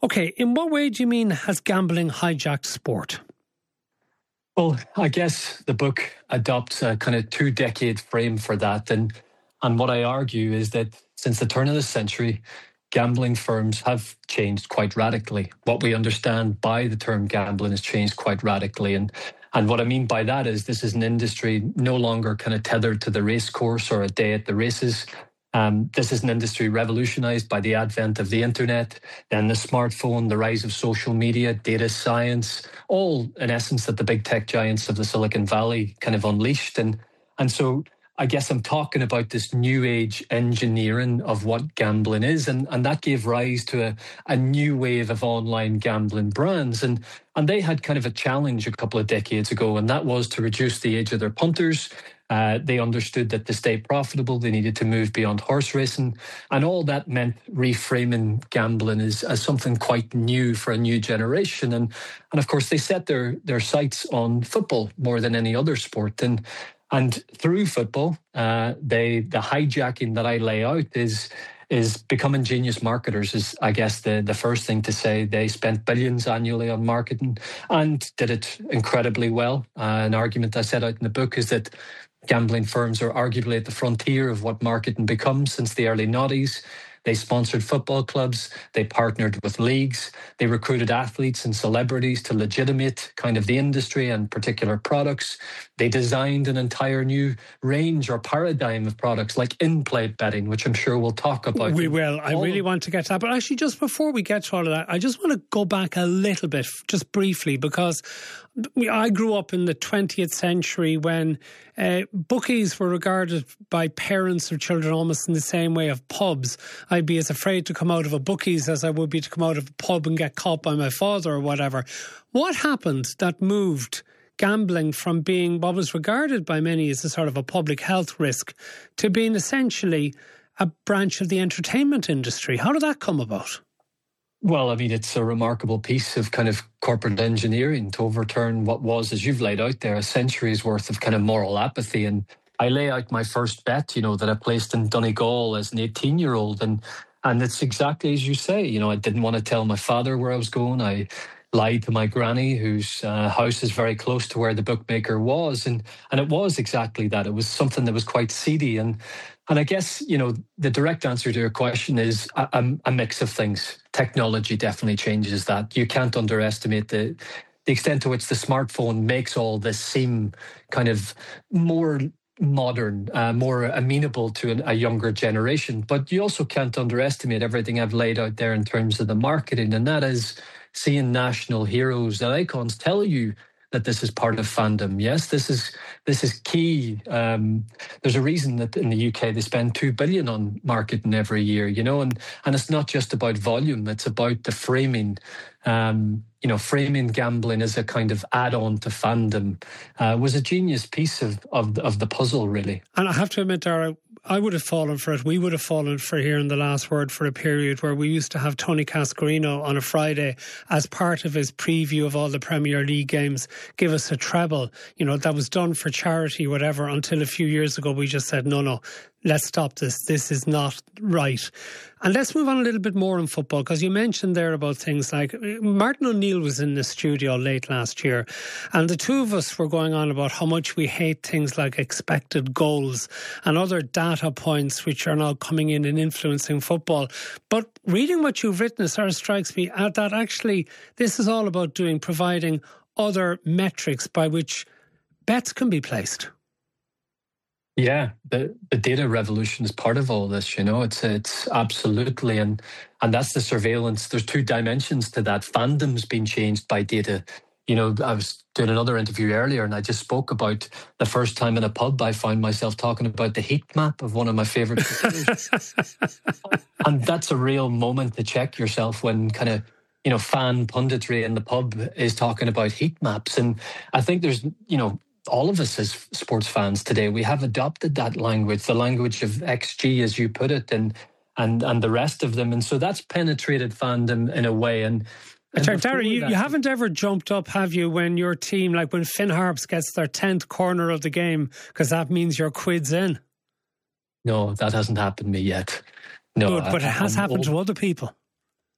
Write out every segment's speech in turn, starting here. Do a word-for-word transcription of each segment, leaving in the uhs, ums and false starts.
Okay, in what way do you mean has gambling hijacked sport? Well, I guess the book adopts a kind of two-decade frame for that. And, and what I argue is that since the turn of the century, gambling firms have changed quite radically. What we understand by the term gambling has changed quite radically. And, and what I mean by that is this is an industry no longer kind of tethered to the race course or a day at the races. Um, this is an industry revolutionized by the advent of the internet, then the smartphone, the rise of social media, data science, all in essence that the big tech giants of the Silicon Valley kind of unleashed. And, and so I guess I'm talking about this new age engineering of what gambling is. And, and that gave rise to a, a new wave of online gambling brands. And, and they had kind of a challenge a couple of decades ago, and that was to reduce the age of their punters. Uh, they understood that to stay profitable, they needed to move beyond horse racing. And all that meant reframing gambling as, as something quite new for a new generation. And, and of course, they set their, their sights on football more than any other sport. And, and through football, uh, they the hijacking that I lay out is is becoming genius marketers is, I guess, the, the first thing to say. They spent billions annually on marketing and did it incredibly well. Uh, an argument I set out in the book is that gambling firms are arguably at the frontier of what marketing becomes since the early noughties. They sponsored football clubs. They partnered with leagues. They recruited athletes and celebrities to legitimate kind of the industry and particular products. They designed an entire new range or paradigm of products like in-play betting, which I'm sure we'll talk about. We will. I really want to get to that. But actually, just before we get to all of that, I just want to go back a little bit, just briefly, because I grew up in the twentieth century when uh, bookies were regarded by parents of children almost in the same way of pubs. I'd be as afraid to come out of a bookies as I would be to come out of a pub and get caught by my father or whatever. What happened that moved gambling from being what was regarded by many as a sort of a public health risk to being essentially a branch of the entertainment industry? How did that come about? Well, I mean, it's a remarkable piece of kind of corporate engineering to overturn what was, as you've laid out there, a century's worth of kind of moral apathy. And I lay out my first bet, you know, that I placed in Donegal as an eighteen-year-old. And and it's exactly as you say. You know, I didn't want to tell my father where I was going. I lied to my granny, whose uh, house is very close to where the bookmaker was. And and it was exactly that. It was something that was quite seedy. And and I guess, you know, the direct answer to your question is a, a, a mix of things. Technology definitely changes that. You can't underestimate the the extent to which the smartphone makes all this seem kind of more modern, uh, more amenable to an, a younger generation. But you also can't underestimate everything I've laid out there in terms of the marketing, and that is seeing national heroes and icons tell you that this is part of fandom. Yes, this is this is key. Um, there's a reason that in the U K they spend two billion on marketing every year, you know, and and it's not just about volume; it's about the framing. Um, you know, framing gambling as a kind of add-on to fandom uh, was a genius piece of, of of the puzzle, really. And I have to admit, Dara, I would have fallen for it. We would have fallen for Here in the Last Word for a period where we used to have Tony Cascarino on a Friday as part of his preview of all the Premier League games, give us a treble. You know, that was done for charity, whatever, until a few years ago we just said, no, no, let's stop this. This is not right. And let's move on a little bit more in football, because you mentioned there about things like Martin O'Neill was in the studio late last year, and the two of us were going on about how much we hate things like expected goals and other data points which are now coming in and influencing football. But reading what you've written, it sort of strikes me that actually this is all about doing, providing other metrics by which bets can be placed. Yeah, the, the data revolution is part of all this, you know, it's it's absolutely, and and that's the surveillance. There's two dimensions to that. Fandom's been changed by data. You know, I was doing another interview earlier and I just spoke about the first time in a pub I found myself talking about the heat map of one of my favourite players. And that's a real moment to check yourself when kind of, you know, fan punditry in the pub is talking about heat maps. And I think there's, you know, all of us as sports fans today, we have adopted that language, the language of X G, as you put it, and and and the rest of them. And so that's penetrated fandom in a way. And, and Dara, you, you haven't ever jumped up, have you, when your team, like when Finn Harps gets their tenth corner of the game, because that means your quid's in? No, that hasn't happened to me yet. No, Good, but I, it has I'm happened old. to other people.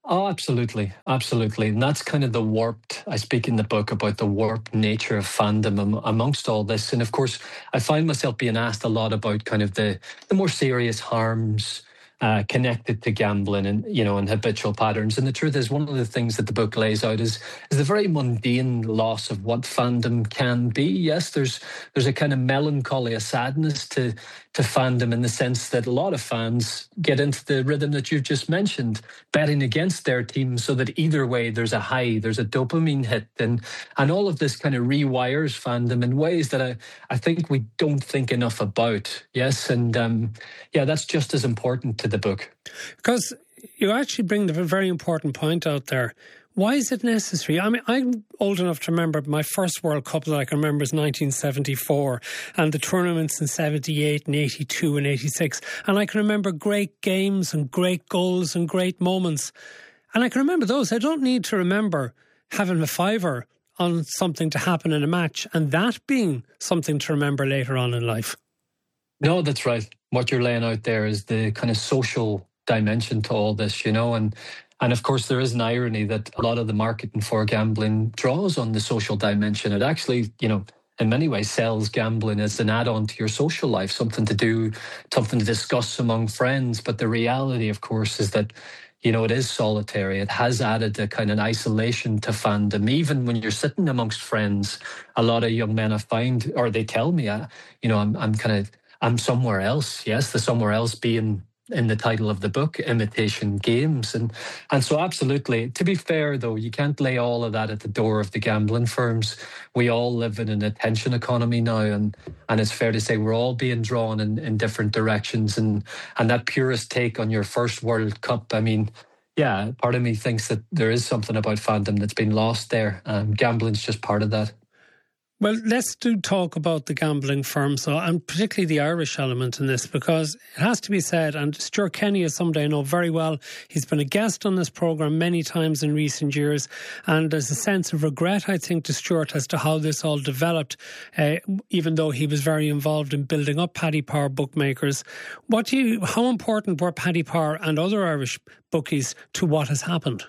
Oh, absolutely. Absolutely. And that's kind of the warped, I speak in the book about the warped nature of fandom am, amongst all this. And of course, I find myself being asked a lot about kind of the, the more serious harms uh, connected to gambling and, you know, and habitual patterns. And the truth is, one of the things that the book lays out is, is the very mundane loss of what fandom can be. Yes, there's there's a kind of melancholy, a sadness to to fandom in the sense that a lot of fans get into the rhythm that you've just mentioned, betting against their team so that either way there's a high, there's a dopamine hit. And and all of this kind of rewires fandom in ways that I, I think we don't think enough about. Yes, and um, yeah, that's just as important to the book. Because you actually bring the very important point out there. Why is it necessary? I mean, I'm old enough to remember my first World Cup that I can remember is nineteen seventy-four and the tournaments in seventy-eight and eighty-two and eighty-six. And I can remember great games and great goals and great moments. And I can remember those. I don't need to remember having a fiver on something to happen in a match and that being something to remember later on in life. No, that's right. What you're laying out there is the kind of social dimension to all this, you know, and And of course, there is an irony that a lot of the marketing for gambling draws on the social dimension. It actually, you know, in many ways sells gambling as an add-on to your social life, something to do, something to discuss among friends. But the reality, of course, is that, you know, it is solitary. It has added a kind of isolation to fandom. Even when you're sitting amongst friends, a lot of young men I find, or they tell me, I, you know, I'm, I'm kind of, I'm somewhere else. Yes, the somewhere else being in the title of the book, Imitation Games. And and so absolutely, to be fair though, you can't lay all of that at the door of the gambling firms. We all live in an attention economy now, and and it's fair to say we're all being drawn in, in different directions. And and that purist take on your first World Cup, I mean, yeah, part of me thinks that there is something about fandom that's been lost there. Um, gambling's just part of that. Well, let's do talk about the gambling firms, so, and particularly the Irish element in this, because it has to be said, and Stuart Kenny is somebody I know very well. He's been a guest on this programme many times in recent years, and there's a sense of regret, I think, to Stuart as to how this all developed, uh, even though he was very involved in building up Paddy Power bookmakers. What do you, how important were Paddy Power and other Irish bookies to what has happened?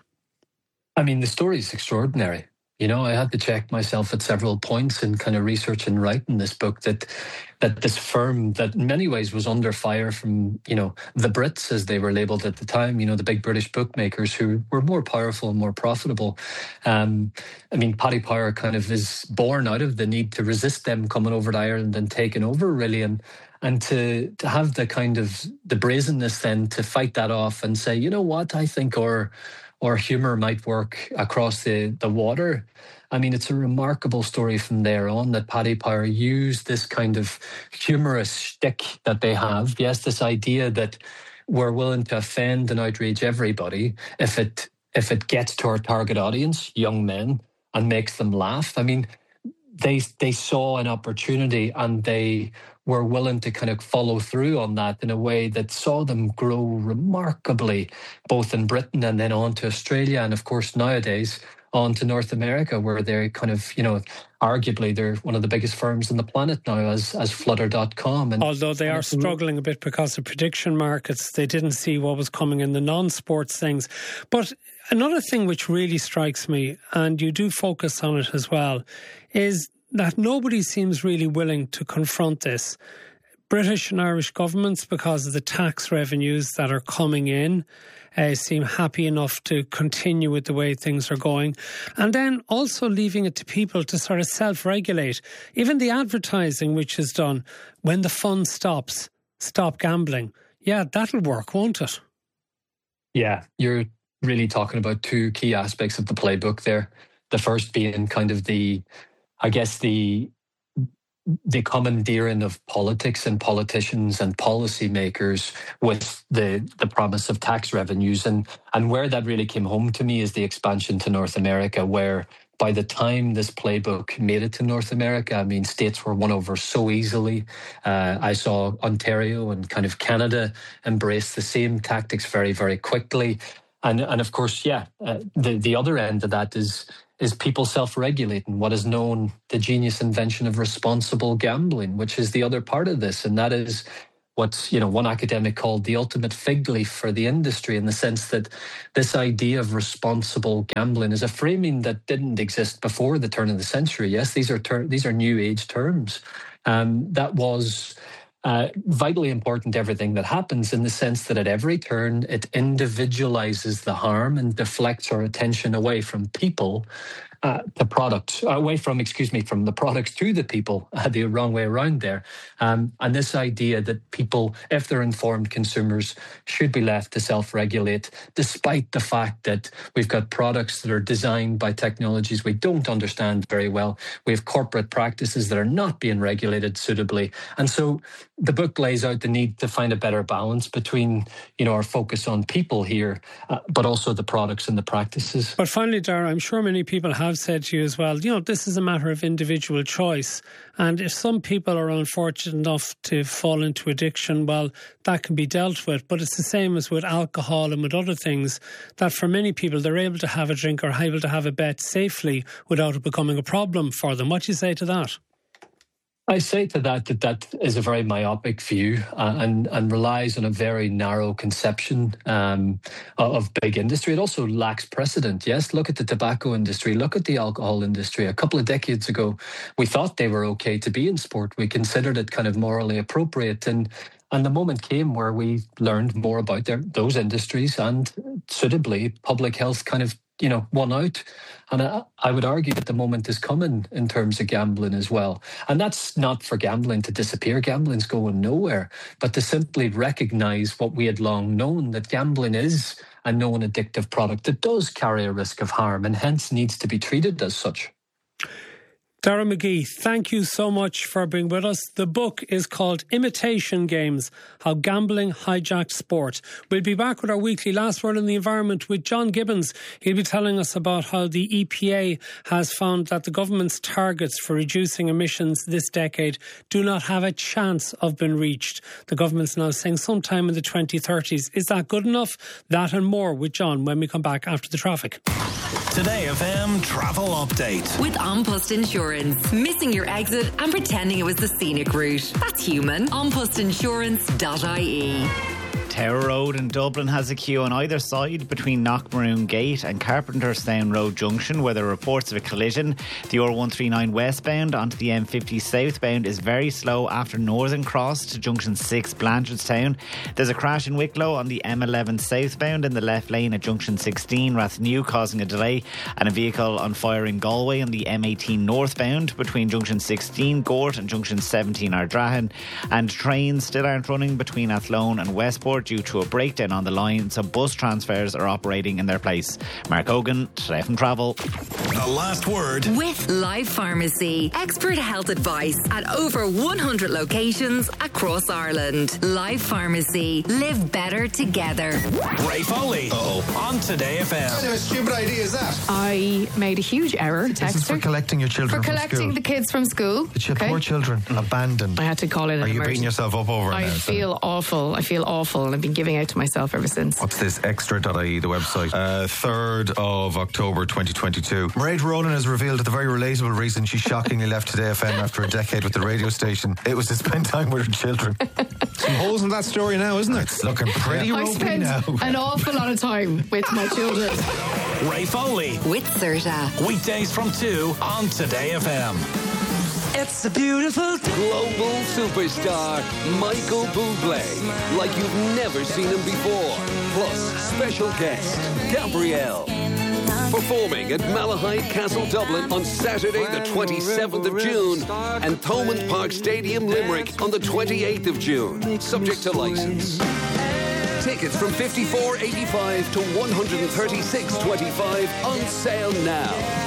I mean, the story is extraordinary. You know, I had to check myself at several points in kind of research and writing this book that that this firm that in many ways was under fire from, you know, the Brits, as they were labelled at the time, you know, the big British bookmakers who were more powerful and more profitable. Um, I mean, Paddy Power kind of is born out of the need to resist them coming over to Ireland and taking over, really. And and to to have the kind of the brazenness then to fight that off and say, you know what, I think our or humour might work across the, the water. I mean, it's a remarkable story from there on that Paddy Power used this kind of humorous shtick that they have. Yes, this idea that we're willing to offend and outrage everybody if it if it gets to our target audience, young men, and makes them laugh. I mean, they they saw an opportunity and they were willing to kind of follow through on that in a way that saw them grow remarkably, both in Britain and then on to Australia. And of course, nowadays, on to North America, where they're kind of, you know, arguably they're one of the biggest firms on the planet now as, as Flutter dot com. And although they are struggling a bit because of prediction markets, they didn't see what was coming in the non-sports things. But another thing which really strikes me, and you do focus on it as well, is that nobody seems really willing to confront this. British and Irish governments, because of the tax revenues that are coming in, uh, seem happy enough to continue with the way things are going. And then also leaving it to people to sort of self-regulate. Even the advertising which is done, when the fun stops, stop gambling. Yeah, that'll work, won't it? Yeah, you're really talking about two key aspects of the playbook there. The first being kind of the I guess the the commandeering of politics and politicians and policymakers with the the promise of tax revenues. And, and where that really came home to me is the expansion to North America, where by the time this playbook made it to North America, I mean, states were won over so easily. Uh, I saw Ontario and kind of Canada embrace the same tactics very, very quickly. And, and of course, yeah, uh, the, the other end of that is is people self-regulating, what is known the genius invention of responsible gambling, which is the other part of this. And that is what, you know, one academic called the ultimate fig leaf for the industry, in the sense that this idea of responsible gambling is a framing that didn't exist before the turn of the century. Yes, these are ter- these are new age terms. Um, that was uh, vitally important to everything that happens, in the sense that at every turn it individualizes the harm and deflects our attention away from people Uh, the product, away from, excuse me, from the products to the people, uh, the wrong way around there. Um, and this idea that people, if they're informed consumers, should be left to self-regulate, despite the fact that we've got products that are designed by technologies we don't understand very well. We have corporate practices that are not being regulated suitably. And so the book lays out the need to find a better balance between, you know, our focus on people here, uh, but also the products and the practices. But finally, Dara, I'm sure many people have said to you as well, you know, this is a matter of individual choice. And if some people are unfortunate enough to fall into addiction, well, that can be dealt with. But it's the same as with alcohol and with other things, that for many people, they're able to have a drink or able to have a bet safely without it becoming a problem for them. What do you say to that? I say to that that that is a very myopic view uh, and, and relies on a very narrow conception um, of big industry. It also lacks precedent. Yes, look at the tobacco industry, look at the alcohol industry. A couple of decades ago, we thought they were okay to be in sport. We considered it kind of morally appropriate. And And the moment came where we learned more about their, those industries, and suitably, public health kind of, you know, won out. And I, I would argue that the moment is coming in terms of gambling as well. And that's not for gambling to disappear. Gambling's going nowhere. But to simply recognise what we had long known, that gambling is a known addictive product that does carry a risk of harm and hence needs to be treated as such. Dara McGee, thank you so much for being with us. The book is called Imitation Games, How Gambling Hijacked Sport. We'll be back with our weekly Last Word on the Environment with John Gibbons. He'll be telling us about how the E P A has found that the government's targets for reducing emissions this decade do not have a chance of being reached. The government's now saying sometime in the twenty thirties. Is that good enough? That and more with John when we come back after the traffic. Today F M Travel Update. With An Post Insurance. Missing your exit and pretending it was the scenic route. That's human. an post insurance dot I E. Tower Road in Dublin has a queue on either side between Knockmaroon Gate and Carpenterstown Road Junction, where there are reports of a collision. The R one thirty-nine westbound onto the M fifty southbound is very slow after Northern Cross to Junction six Blanchardstown. There's a crash in Wicklow on the M eleven southbound in the left lane at Junction sixteen Rathnew, causing a delay, and a vehicle on fire in Galway on the M eighteen northbound between Junction sixteen Gort and Junction seventeen Ardrahan. And trains still aren't running between Athlone and Westport due to a breakdown on the line, so bus transfers are operating in their place. Mark Hogan, Today F M Travel. The Last Word. With Life Pharmacy. Expert health advice at over one hundred locations across Ireland. Life Pharmacy. Live better together. Ray Foley. Uh-oh. On Today F M. What kind of a stupid idea is that? I made a huge error. This is for collecting your children For from collecting school. the kids from school. The ch- okay. Poor children, abandoned. I had to call it an Are you emergency. beating yourself up over it I now? feel awful. I feel awful. And I've been giving out to myself ever since. What's this? Extra dot I E, the website. Uh, third of October twenty twenty-two. Mairead Ronan has revealed that the very relatable reason she shockingly left Today F M after a decade with the radio station, it was to spend time with her children. Some holes in that story now, isn't it? It's looking pretty I ropey spent now. an awful lot of time with my children. Ray Foley. With Serta. Weekdays from two on Today F M. It's a beautiful global superstar, Michael Bublé, like you've never seen him before. Plus, special guest, Gabrielle. Performing at Malahide Castle, Dublin on Saturday the twenty-seventh of June and Thomond Park Stadium, Limerick on the twenty-eighth of June, subject to licence. Tickets from fifty-four eighty-five to one hundred thirty-six twenty-five on sale now.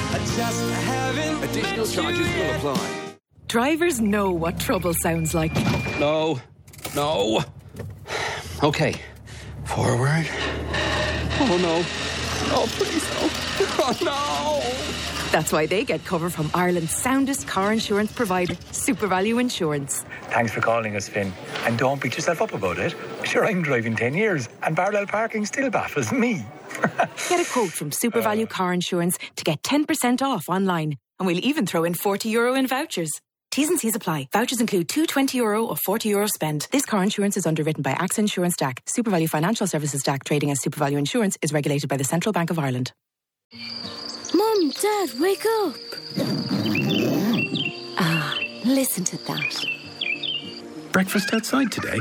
Additional charges will apply. Drivers know what trouble sounds like. No. No. Okay. Forward. Oh, no. Oh, please, no. Oh, no. That's why they get cover from Ireland's soundest car insurance provider, SuperValue Insurance. Thanks for calling us, Finn. And don't beat yourself up about it. Sure, I'm driving ten years and parallel parking still baffles me. Get a quote from SuperValue Car Insurance to get ten percent off online. And we'll even throw in forty euro in vouchers. T's and C's apply. Vouchers include two twenty euro or forty euro spend. This car insurance is underwritten by AXA Insurance D A C. SuperValue Financial Services D A C, trading as SuperValue Insurance, is regulated by the Central Bank of Ireland. Mum, Dad, wake up. Ah, listen to that. Breakfast outside today?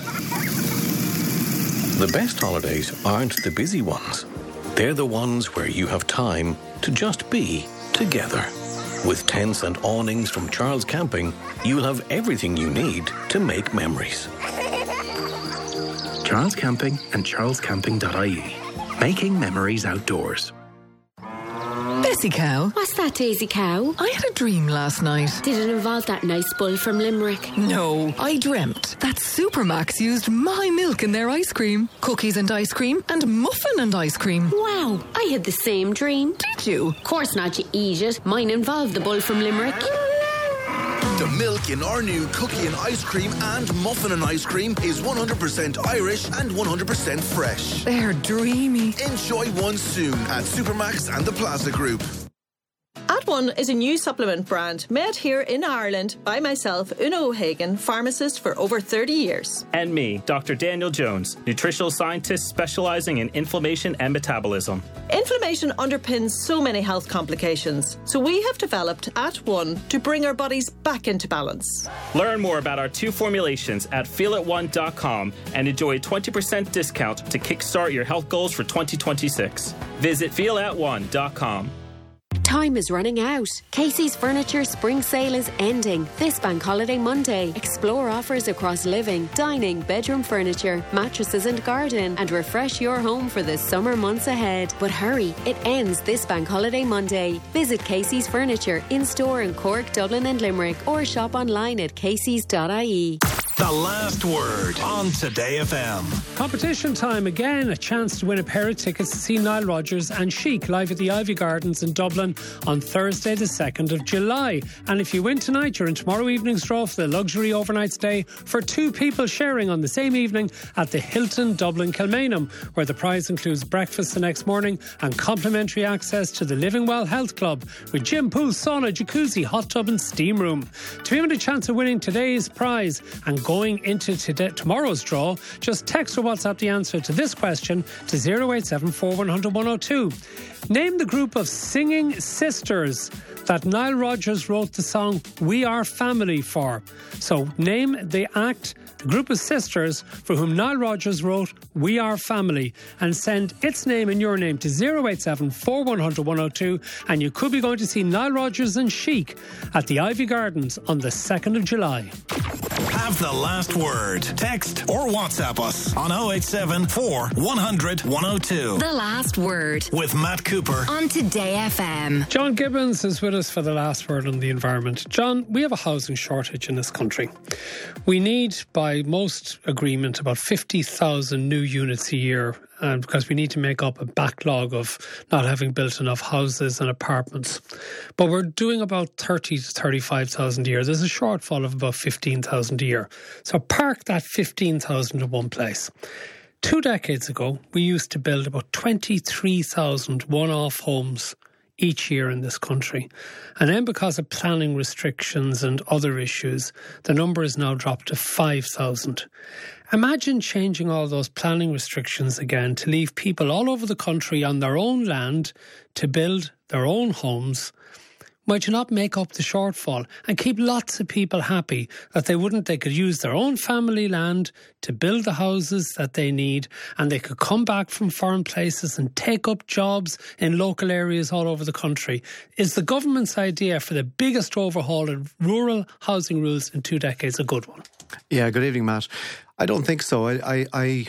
The best holidays aren't the busy ones. They're the ones where you have time to just be together. With tents and awnings from Charles Camping, you'll have everything you need to make memories. Charles Camping and charles camping dot I E. Making memories outdoors. Bessie Cow. What's that, Daisy Cow? I had a dream last night. Did it involve that nice bull from Limerick? No, I dreamt that Supermax used my milk in their ice cream. Cookies and ice cream and muffin and ice cream. Wow, I had the same dream. Did you? Of course not, you eat it. Mine involved the bull from Limerick. The milk in our new cookie and ice cream and muffin and ice cream is one hundred percent Irish and one hundred percent fresh. They're dreamy. Enjoy one soon at Supermax and the Plaza Group. At One is a new supplement brand made here in Ireland by myself, Una O'Hagan, pharmacist for over thirty years. And me, Doctor Daniel Jones, nutritional scientist specializing in inflammation and metabolism. Inflammation underpins so many health complications, so we have developed At One to bring our bodies back into balance. Learn more about our two formulations at feel it one dot com and enjoy a twenty percent discount to kickstart your health goals for twenty twenty-six. Visit feel at one dot com. Time is running out. Casey's Furniture Spring Sale is ending this Bank Holiday Monday. Explore offers across living, dining, bedroom furniture, mattresses and garden, and refresh your home for the summer months ahead. But hurry, it ends this Bank Holiday Monday. Visit Casey's Furniture in-store in Cork, Dublin and Limerick, or shop online at caseys dot I E. The last word on Today F M. Competition time again. A chance to win a pair of tickets to see Nile Rodgers and Chic live at the Ivy Gardens in Dublin on Thursday the second of July. And if you win tonight, you're in tomorrow evening's draw for the luxury overnight stay for two people sharing on the same evening at the Hilton Dublin Kilmainham, where the prize includes breakfast the next morning and complimentary access to the Living Well Health Club with gym, pool, sauna, jacuzzi, hot tub and steam room. To have a chance of winning today's prize and going into today, tomorrow's draw, just text or WhatsApp the answer to this question to zero eight seven four one zero zero one zero two. Name the group of singing sisters that Nile Rodgers wrote the song We Are Family for. So name the act, the group of sisters for whom Nile Rodgers wrote We Are Family, and send its name and your name to zero eight seven four one zero zero one zero two, and you could be going to see Nile Rodgers and Chic at the Ivy Gardens on the second of July. Have the last word. Text or WhatsApp us on oh eight seven four one hundred one oh two. The last word with Matt Cooper on Today F M. John Gibbons is with us for the last word on the environment. John, we have a housing shortage in this country. We need, by most agreement, about fifty thousand new units a year, and because we need to make up a backlog of not having built enough houses and apartments. But we're doing about thirty to thirty-five thousand a year. There's a shortfall of about fifteen thousand a year. So park that fifteen thousand in one place. Two decades ago, we used to build about twenty-three thousand one-off homes each year in this country. And then because of planning restrictions and other issues, the number has now dropped to five thousand. Imagine changing all those planning restrictions again to leave people all over the country on their own land to build their own homes. Might you not make up the shortfall and keep lots of people happy that they wouldn't, they could use their own family land to build the houses that they need, and they could come back from foreign places and take up jobs in local areas all over the country. Is the government's idea for the biggest overhaul of rural housing rules in two decades a good one? Yeah, good evening, Matt. I don't think so. I, I, I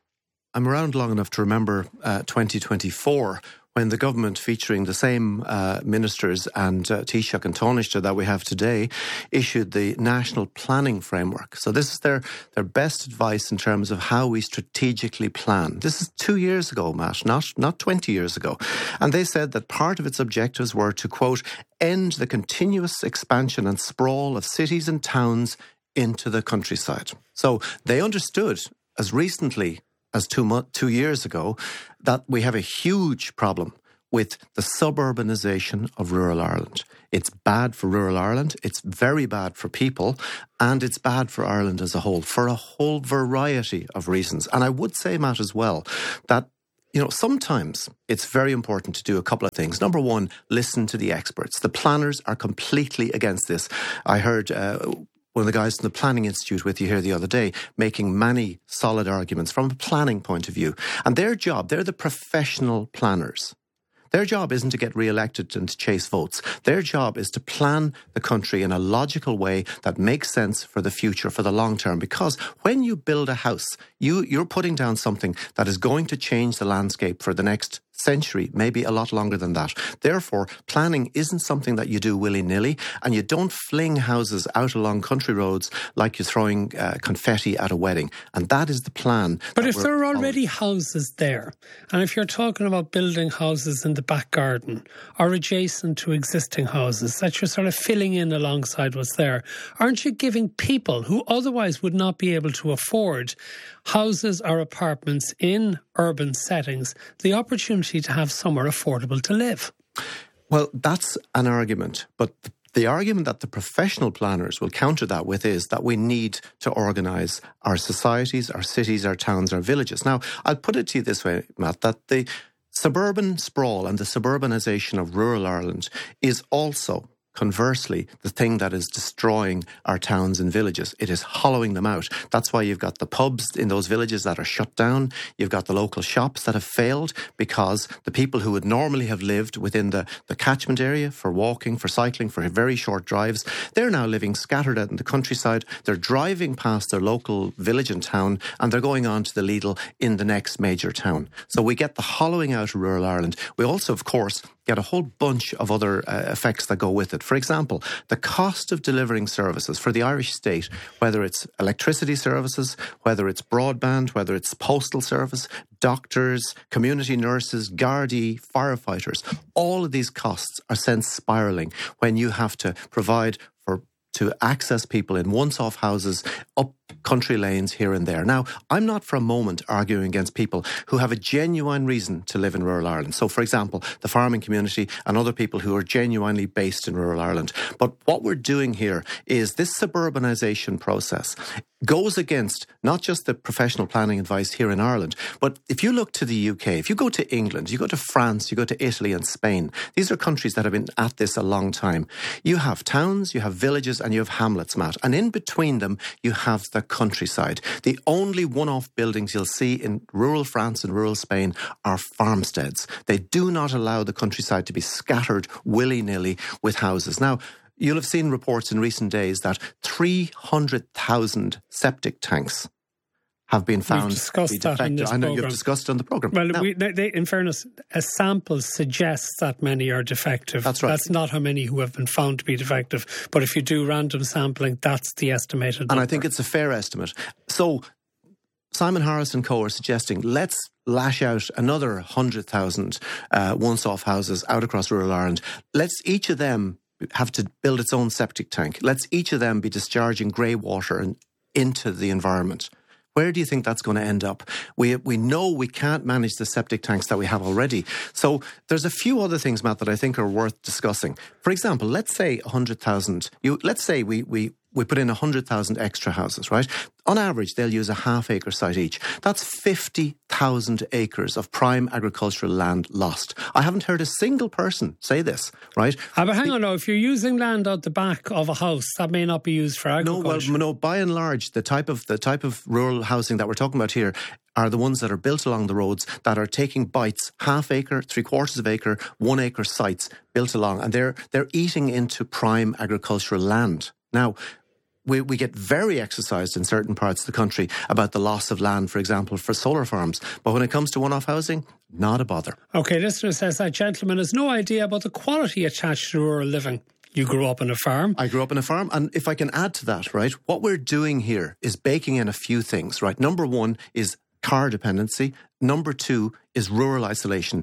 I'm around long enough to remember uh, twenty twenty-four, when the government, featuring the same uh, ministers and uh, Taoiseach and Taoiseach that we have today, issued the National Planning Framework. So this is their, their best advice in terms of how we strategically plan. This is two years ago, Matt, not, not twenty years ago. And they said that part of its objectives were to, quote, end the continuous expansion and sprawl of cities and towns into the countryside. So they understood as recently as two mo- two years ago that we have a huge problem with the suburbanisation of rural Ireland. It's bad for rural Ireland, it's very bad for people, and it's bad for Ireland as a whole, for a whole variety of reasons. And I would say, Matt, as well, that you know, sometimes it's very important to do a couple of things. Number one, listen to the experts. The planners are completely against this. I heard uh, one of the guys from the Planning Institute with you here the other day making many solid arguments from a planning point of view. And their job, they're the professional planners. Their job isn't to get re-elected and to chase votes. Their job is to plan the country in a logical way that makes sense for the future, for the long term. Because when you build a house, you, you're putting down something that is going to change the landscape for the next century, maybe a lot longer than that. Therefore, planning isn't something that you do willy-nilly, and you don't fling houses out along country roads like you're throwing uh, confetti at a wedding. And that is the plan. But if there are already houses there, and if you're talking about building houses in the back garden or adjacent to existing houses that you're sort of filling in alongside what's there, aren't you giving people who otherwise would not be able to afford houses or apartments in urban settings the opportunity to have somewhere affordable to live? Well, that's an argument, but the argument that the professional planners will counter that with is that we need to organise our societies, our cities, our towns, our villages. Now, I'll put it to you this way, Matt, that the suburban sprawl and the suburbanisation of rural Ireland is also, conversely, the thing that is destroying our towns and villages. It is hollowing them out. That's why you've got the pubs in those villages that are shut down. You've got the local shops that have failed because the people who would normally have lived within the, the catchment area for walking, for cycling, for very short drives, they're now living scattered out in the countryside. They're driving past their local village and town, and they're going on to the Lidl in the next major town. So we get the hollowing out of rural Ireland. We also, of course, get a whole bunch of other uh, effects that go with it. For example, the cost of delivering services for the Irish state, whether it's electricity services, whether it's broadband, whether it's postal service, doctors, community nurses, Gardaí, firefighters, all of these costs are sent spiralling when you have to provide for to access people in once-off houses up country lanes here and there. Now, I'm not for a moment arguing against people who have a genuine reason to live in rural Ireland. So, for example, the farming community and other people who are genuinely based in rural Ireland. But what we're doing here is this suburbanisation process goes against not just the professional planning advice here in Ireland, but if you look to the U K, if you go to England, you go to France, you go to Italy and Spain, these are countries that have been at this a long time. You have towns, you have villages, and you have hamlets, Matt. And in between them, you have the countryside. The only one-off buildings you'll see in rural France and rural Spain are farmsteads. They do not allow the countryside to be scattered willy-nilly with houses. Now, you'll have seen reports in recent days that three hundred thousand septic tanks have been found We've discussed to be that defective. in this I know programme. you've discussed on the programme. Well, now, we, they, in fairness, a sample suggests that many are defective. That's right. That's not how many who have been found to be defective. But if you do random sampling, that's the estimated number. And I think it's a fair estimate. So Simon Harris and co are suggesting let's lash out another one hundred thousand uh, once-off houses out across rural Ireland. Let's each of them have to build its own septic tank. Let's each of them be discharging grey water and into the environment. Where do you think that's going to end up? We we know we can't manage the septic tanks that we have already. So there's a few other things, Matt, that I think are worth discussing. For example, let's say one hundred thousand. You let's say we we we put in one hundred thousand extra houses, right? On average, they'll use a half acre site each. That's fifty thousand acres of prime agricultural land lost. I haven't heard a single person say this, right? Ah, but hang on now, if you're using land out the back of a house, that may not be used for agriculture. No, well, no, by and large, the type of the type of rural housing that we're talking about here are the ones that are built along the roads that are taking bites, half acre, three quarters of acre, one acre sites built along, and they're they're eating into prime agricultural land. Now, We, we get very exercised in certain parts of the country about the loss of land, for example, for solar farms. But when it comes to one-off housing, not a bother. OK, listener says that gentleman has no idea about the quality attached to rural living. You grew up on a farm. I grew up on a farm. And if I can add to that, right, what we're doing here is baking in a few things, right? Number one is car dependency. Number two is rural isolation.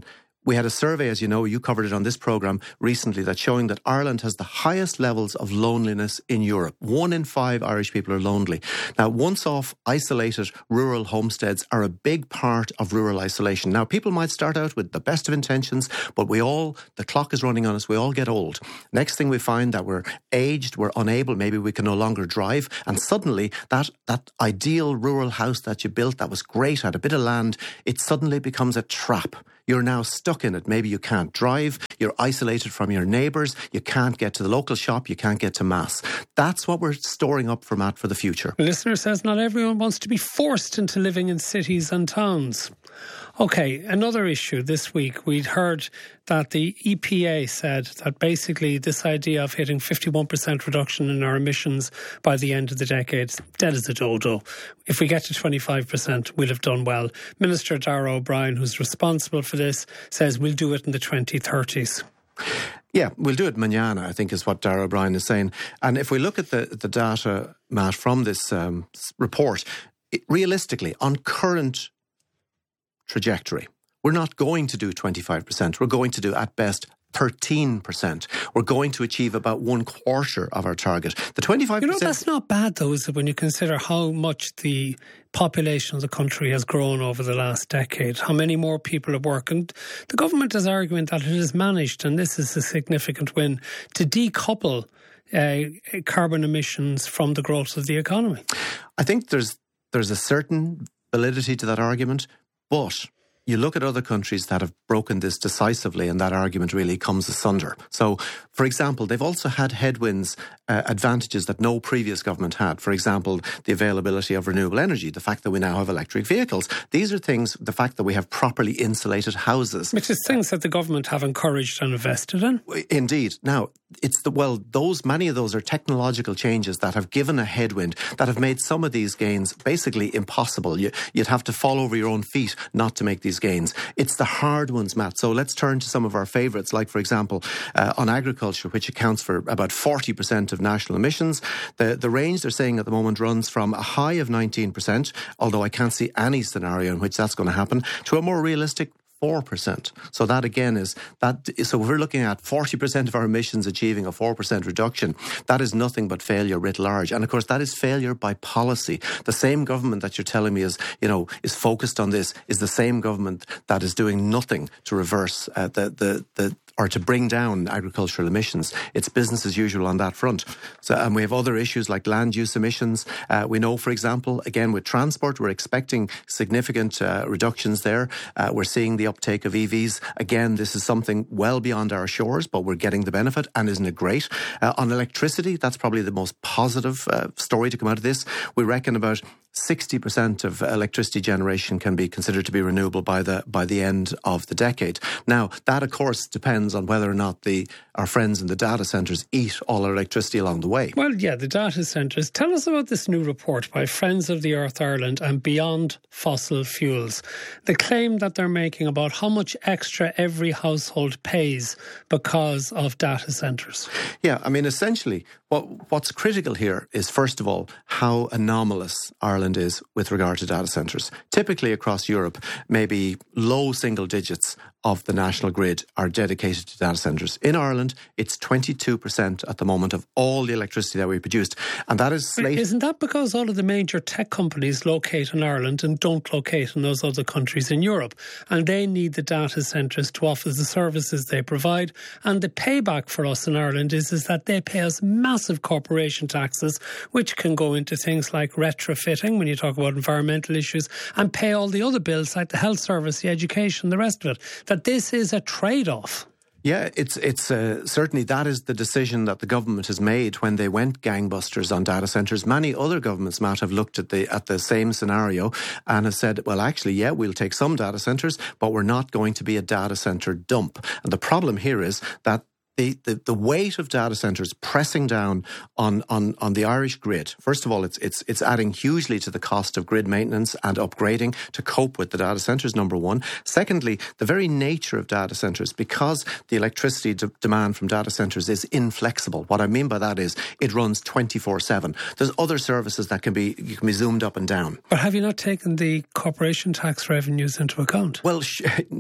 we had a survey, as you know, you covered it on this programme recently, that's showing that Ireland has the highest levels of loneliness in Europe. One in five Irish people are lonely. Now, once-off, isolated rural homesteads are a big part of rural isolation. Now, people might start out with the best of intentions, but we all, the clock is running on us, we all get old. Next thing we find that we're aged, we're unable, maybe we can no longer drive, and suddenly that, that ideal rural house that you built that was great, had a bit of land, it suddenly becomes a trap. You're now stuck in it. Maybe you can't drive, you're isolated from your neighbours, you can't get to the local shop, you can't get to Mass. That's what we're storing up for, Matt, for the future. The listener says not everyone wants to be forced into living in cities and towns. OK, another issue this week. We'd heard that the E P A said that basically this idea of hitting fifty-one percent reduction in our emissions by the end of the decade, dead as a dodo. If we get to twenty-five percent, we'll have done well. Minister Darragh O'Brien, who's responsible for this, says we'll do it in the twenty thirties. Yeah, we'll do it mañana, I think is what Darragh O'Brien is saying. And if we look at the, the data, Matt, from this um, report, it, realistically, on current trajectory, we're not going to do twenty-five percent. We're going to do, at best, thirteen percent. We're going to achieve about one quarter of our target. The twenty-five percent... You know, that's not bad, though, is it, when you consider how much the population of the country has grown over the last decade, how many more people at work. And the government is arguing that it has managed, and this is a significant win, to decouple uh, carbon emissions from the growth of the economy. I think there's there's a certain validity to that argument, but you look at other countries that have broken this decisively and that argument really comes asunder. So, for example, they've also had headwinds, uh, advantages that no previous government had. For example, the availability of renewable energy, the fact that we now have electric vehicles. These are things, the fact that we have properly insulated houses. Which is things that the government have encouraged and invested in. Indeed. Now, it's the, well, those, many of those are technological changes that have given a headwind, that have made some of these gains basically impossible. You, you'd have to fall over your own feet not to make these gains. It's the hard ones, Matt. So let's turn to some of our favourites, like, for example, uh, on agriculture, which accounts for about forty percent of national emissions. The, the range they're saying at the moment runs from a high of nineteen percent, although I can't see any scenario in which that's going to happen, to a more realistic four percent. So that again is that. So we're looking at forty percent of our emissions achieving a four percent reduction. That is nothing but failure writ large. And of course, that is failure by policy. The same government that you're telling me is, you know, is focused on this is the same government that is doing nothing to reverse uh, the, the, the, or to bring down agricultural emissions. It's business as usual on that front. So, and we have other issues like land use emissions. Uh, we know, for example, again, with transport, we're expecting significant uh, reductions there. Uh, we're seeing the uptake of E Vs. Again, this is something well beyond our shores, but we're getting the benefit, and isn't it great? Uh, on electricity, that's probably the most positive uh, story to come out of this. We reckon about sixty percent of electricity generation can be considered to be renewable by the by the end of the decade. Now, that of course depends on whether or not the our friends in the data centres eat all our electricity along the way. Well, yeah, the data centres. Tell us about this new report by Friends of the Earth Ireland and Beyond Fossil Fuels. The claim that they're making about how much extra every household pays because of data centres. Yeah, I mean, essentially, what what's critical here is, first of all, how anomalous Ireland is with regard to data centres. Typically across Europe, maybe low single digits of the national grid are dedicated to data centres. In Ireland, it's twenty-two percent at the moment of all the electricity that we produced. And that is slated... Isn't that because all of the major tech companies locate in Ireland and don't locate in those other countries in Europe? And they need the data centres to offer the services they provide. And the payback for us in Ireland is, is that they pay us massive corporation taxes, which can go into things like retrofitting, when you talk about environmental issues, and pay all the other bills like the health service, the education, the rest of it. That this is a trade-off. Yeah, it's it's uh, certainly that is the decision that the government has made when they went gangbusters on data centres. Many other governments, Matt, have looked at the at the same scenario and have said, well, actually, yeah, we'll take some data centres, but we're not going to be a data centre dump. And the problem here is that The, the, the weight of data centres pressing down on, on, on the Irish grid. First of all, it's, it's, it's adding hugely to the cost of grid maintenance and upgrading to cope with the data centres, number one. Secondly, the very nature of data centres, because the electricity de- demand from data centres is inflexible. What I mean by that is it runs twenty-four seven. There's other services that can be, you can be zoomed up and down. But have you not taken the corporation tax revenues into account? Well, sh-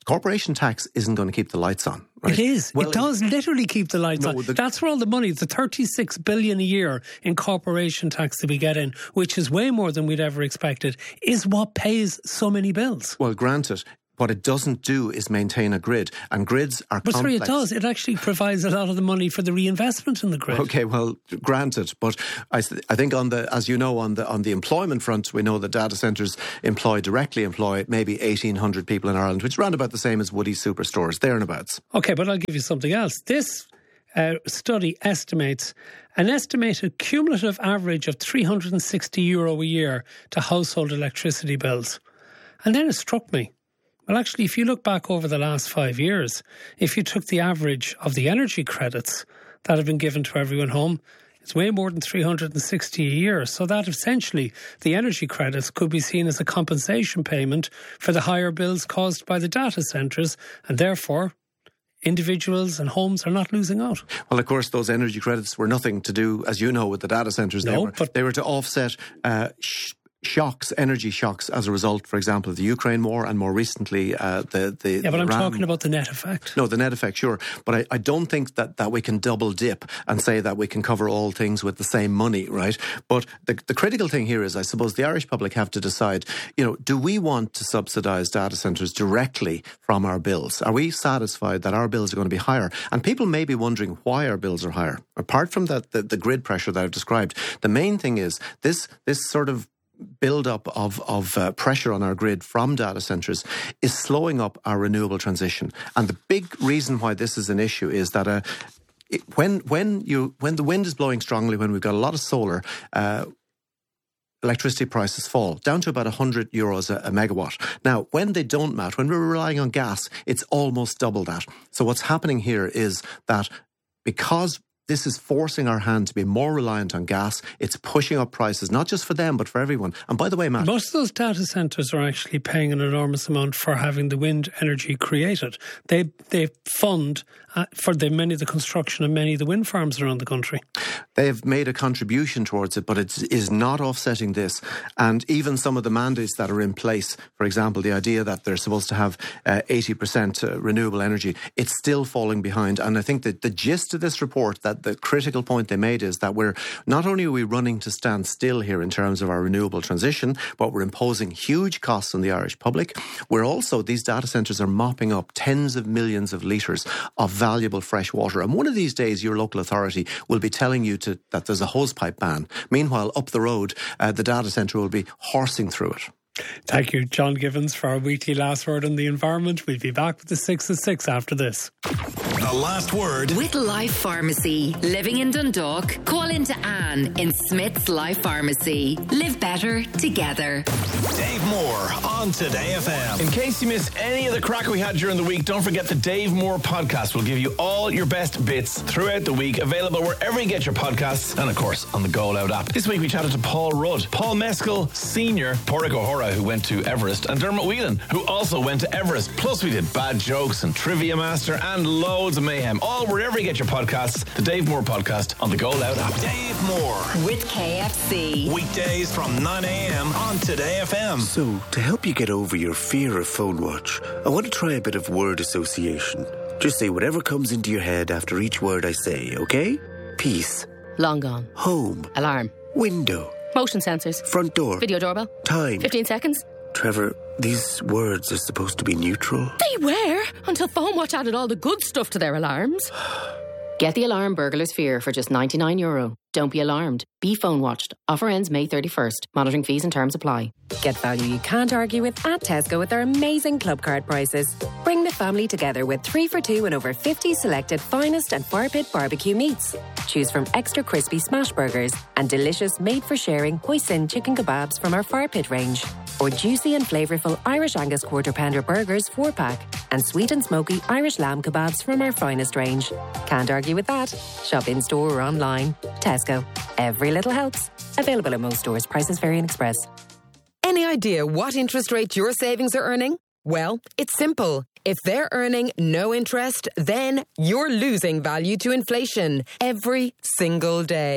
corporation tax isn't going to keep the lights on. Right? It is. Well, it does literally keep the lights no, on. the, That's where all the money, the thirty-six billion a year in corporation tax that we get in, which is way more than we'd ever expected, is what pays so many bills. Well, granted, what it doesn't do is maintain a grid, and grids are but complex. sorry, it does. It actually provides a lot of the money for the reinvestment in the grid. Okay, well, granted, but I, I think on the, as you know, on the on the employment front, we know that data centres employ directly employ maybe eighteen hundred people in Ireland, which is around about the same as Woody Superstores, there and abouts. Okay, but I'll give you something else. This uh, study estimates an estimated cumulative average of three hundred sixty euro a year to household electricity bills, and then it struck me. Well, actually, if you look back over the last five years, if you took the average of the energy credits that have been given to everyone home, it's way more than three hundred sixty a year. So that essentially, the energy credits could be seen as a compensation payment for the higher bills caused by the data centres, and therefore individuals and homes are not losing out. Well, of course, those energy credits were nothing to do, as you know, with the data centres. No, they were, but they were to offset uh, sh- shocks, energy shocks, as a result, for example, of the Ukraine war, and more recently uh, the, the Yeah, but I'm Iran. talking about the net effect. No, the net effect, sure. But I, I don't think that, that we can double dip and say that we can cover all things with the same money, right? But the, the critical thing here is, I suppose, the Irish public have to decide, you know, do we want to subsidise data centres directly from our bills? Are we satisfied that our bills are going to be higher? And people may be wondering why our bills are higher. Apart from that, the, the grid pressure that I've described, the main thing is this, this sort of build-up of, of uh, pressure on our grid from data centres is slowing up our renewable transition. And the big reason why this is an issue is that uh, it, when when you when the wind is blowing strongly, when we've got a lot of solar, uh, electricity prices fall down to about one hundred euros a, a megawatt. Now, when they don't match, when we're relying on gas, it's almost double that. So what's happening here is that because this is forcing our hand to be more reliant on gas, it's pushing up prices, not just for them, but for everyone. And by the way, Matt, most of those data centres are actually paying an enormous amount for having the wind energy created. They they fund uh, for the many of the construction of many of the wind farms around the country. They've made a contribution towards it, but it is not offsetting this. And even some of the mandates that are in place, for example, the idea that they're supposed to have uh, eighty percent uh, renewable energy, it's still falling behind. And I think that the gist of this report, that the critical point they made, is that we're not only are we running to stand still here in terms of our renewable transition, but we're imposing huge costs on the Irish public. We're also, these data centres are mopping up tens of millions of litres of valuable fresh water. And one of these days, your local authority will be telling you to, that there's a hosepipe ban. Meanwhile, up the road, uh, the data centre will be horsing through it. Thank you, John Givens, for our weekly Last Word on the Environment. We'll be back with the six at six after this. The Last Word with Life Pharmacy. Living in Dundalk, call into Anne in Smith's Life Pharmacy. Live better together. Dave Moore on Today F M. In case you missed any of the crack we had during the week, don't forget the Dave Moore podcast will give you all your best bits throughout the week, available wherever you get your podcasts, and of course on the Go Loud app. This week we chatted to Paul Rudd, Paul Mescal Senior, Pádraig O'Hara, who went to Everest, and Dermot Whelan, who also went to Everest. Plus we did bad jokes and Trivia Master and loads of mayhem, all wherever you get your podcasts. The Dave Moore podcast on the Go Loud app. Dave Moore with K F C. Weekdays from nine a.m. on Today F M. So, to help you get over your fear of phone watch, I want to try a bit of word association. Just say whatever comes into your head after each word I say, okay? Peace. Long gone. Home. Alarm. Window. Motion sensors. Front door. Video doorbell. Time. fifteen seconds. Trevor, these words are supposed to be neutral. They were, until PhoneWatch added all the good stuff to their alarms. Get the alarm burglar's fear for just ninety-nine euro. Don't be alarmed. Be phone watched. Offer ends May thirty-first. Monitoring fees and terms apply. Get value you can't argue with at Tesco with their amazing club card prices. Bring the family together with three for two and over fifty selected finest and fire pit barbecue meats. Choose from extra crispy smash burgers and delicious made-for-sharing hoisin chicken kebabs from our fire pit range. Or juicy and flavourful Irish Angus quarter pounder burgers four pack and sweet and smoky Irish lamb kebabs from our finest range. Can't argue with that. Shop in store or online. Tesco. Every little helps. Available at most stores. Prices vary in Express. Any idea what interest rate your savings are earning? Well, it's simple. If they're earning no interest, then you're losing value to inflation every single day.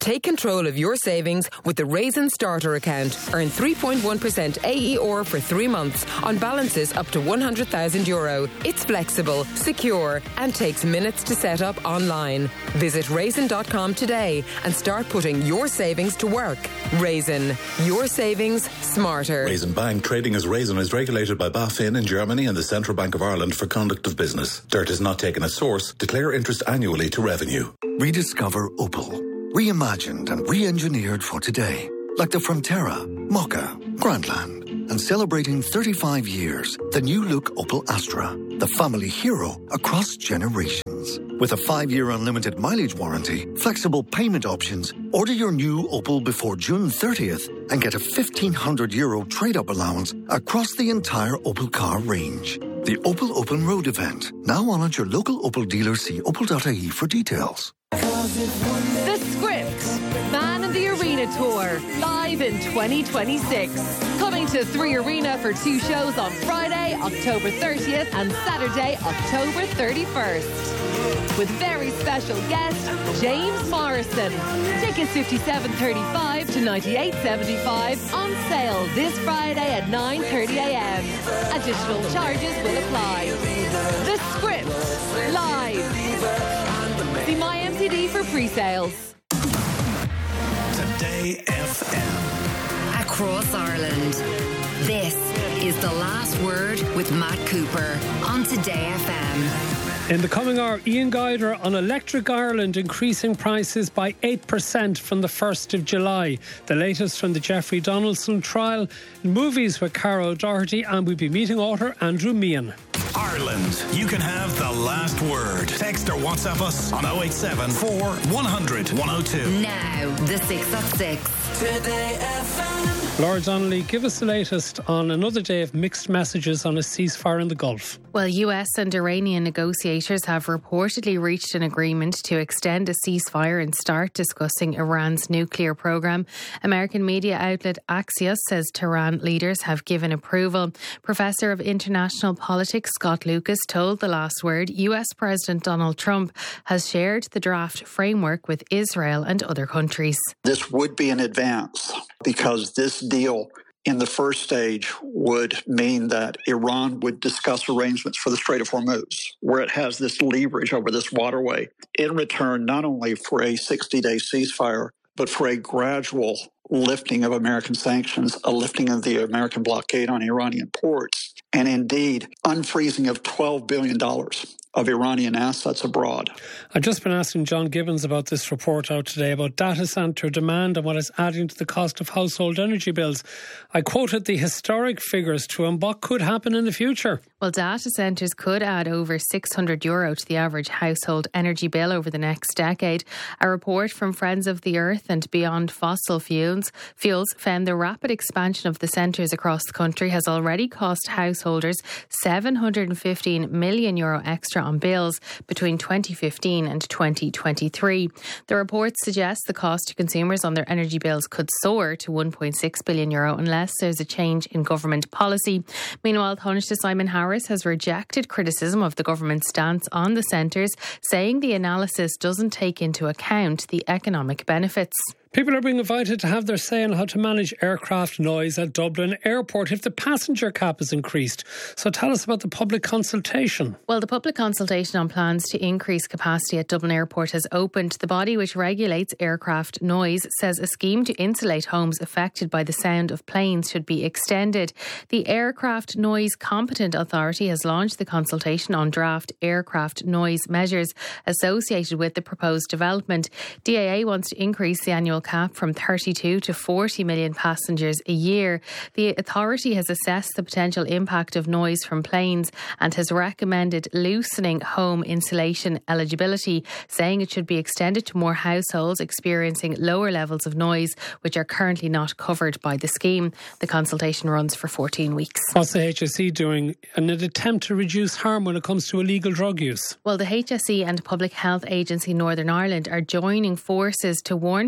Take control of your savings with the Raisin Starter account. Earn three point one percent A E R for three months on balances up to one hundred thousand euro. It's flexible, secure, and takes minutes to set up online. Visit raisin dot com today and start putting your savings to work. Raisin, your savings smarter. Raisin Bank, trading as Raisin, is regulated by BaFin in Germany and the Central Bank of Ireland for conduct of business. Dirt is not taken as source. Declare interest annually to revenue. Rediscover Opel. Reimagined and re-engineered for today. Like the Frontera, Mokka, Grandland. And celebrating thirty-five years, the new look Opel Astra. The family hero across generations. With a five-year unlimited mileage warranty, flexible payment options, order your new Opel before June thirtieth and get a fifteen hundred euro trade-up allowance across the entire Opel car range. The Opel Open Road event. Now on at your local Opel dealer. See opel dot I E for details. The Script, Man in the Arena Tour, live in twenty twenty-six. Coming to Three Arena for two shows on Friday, October thirtieth and Saturday, October thirty-first. With very special guest, James Morrison. Tickets fifty-seven thirty-five to ninety-eight seventy-five on sale this Friday at nine thirty a m. Additional charges will apply. The Script, live. See My M C D for pre-sales. Today F M. Across Ireland. This is The Last Word with Matt Cooper on Today F M. In the coming hour, Ian Guider on Electric Ireland increasing prices by eight percent from the first of July. The latest from the Jeffrey Donaldson trial. Movies with Cara O'Doherty, and we'll be meeting author Andrew Meehan. Ireland, you can have the last word. Text or WhatsApp us on oh eight seven, four, one hundred, one oh two. Now, the six at six. Today F M. Laura Donnelly, give us the latest on another day of mixed messages on a ceasefire in the Gulf. Well, U S and Iranian negotiators have reportedly reached an agreement to extend a ceasefire and start discussing Iran's nuclear program. American media outlet Axios says Tehran leaders have given approval. Professor of International Politics Scott Lucas told The Last Word U S President Donald Trump has shared the draft framework with Israel and other countries. This would be an advance because this deal in the first stage would mean that Iran would discuss arrangements for the Strait of Hormuz, where it has this leverage over this waterway, in return not only for a sixty-day ceasefire, but for a gradual lifting of American sanctions, a lifting of the American blockade on Iranian ports, and indeed unfreezing of twelve billion dollars of Iranian assets abroad. I've just been asking John Gibbons about this report out today about data centre demand and what it's adding to the cost of household energy bills. I quoted the historic figures to him. What could happen in the future? Well, data centres could add over six hundred euro to the average household energy bill over the next decade. A report from Friends of the Earth and Beyond Fossil Fuels, fuels found the rapid expansion of the centres across the country has already cost householders seven hundred fifteen million euro extra on bills between twenty fifteen and twenty twenty-three. The report suggests the cost to consumers on their energy bills could soar to one point six billion euro unless there's a change in government policy. Meanwhile, Taoiseach Simon Harris has rejected criticism of the government's stance on the centres, saying the analysis doesn't take into account the economic benefits. People are being invited to have their say on how to manage aircraft noise at Dublin Airport if the passenger cap is increased. So tell us about the public consultation. Well, the public consultation on plans to increase capacity at Dublin Airport has opened. The body which regulates aircraft noise says a scheme to insulate homes affected by the sound of planes should be extended. The Aircraft Noise Competent Authority has launched the consultation on draft aircraft noise measures associated with the proposed development. D A A wants to increase the annual cap from thirty-two to forty million passengers a year. The authority has assessed the potential impact of noise from planes and has recommended loosening home insulation eligibility, saying it should be extended to more households experiencing lower levels of noise, which are currently not covered by the scheme. The consultation runs for fourteen weeks. What's the H S E doing in an attempt to reduce harm when it comes to illegal drug use? Well, the H S E and Public Health Agency Northern Ireland are joining forces to warn people of